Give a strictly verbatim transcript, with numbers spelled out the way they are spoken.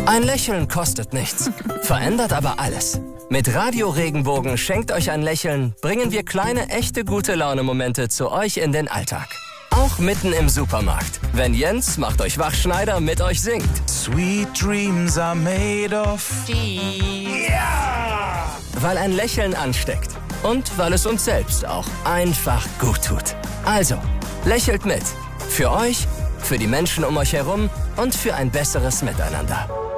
Ein Lächeln kostet nichts, verändert aber alles. Mit Radio Regenbogen schenkt euch ein Lächeln, bringen wir kleine, echte Gute-Laune-Momente zu euch in den Alltag. Auch mitten im Supermarkt, wenn Jens macht euch Wachschneider mit euch singt. Sweet dreams are made of Ja! Weil ein Lächeln ansteckt und weil es uns selbst auch einfach gut tut. Also, lächelt mit. Für euch, für die Menschen um euch herum und für ein besseres Miteinander.